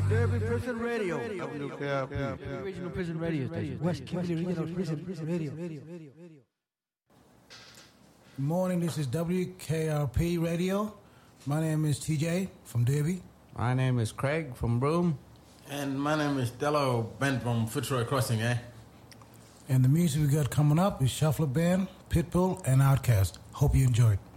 Derby Prison Radio. WKRP. The original prison radio station. West Kimberley Regional Prison Radio. Good morning, this is WKRP Radio. My name is TJ from Derby. My name is Craig from Broome. And my name is Dello Ben from Fitzroy Crossing, And the music we got coming up is Shuffler Band, Pitbull, and Outkast. Hope you enjoy it.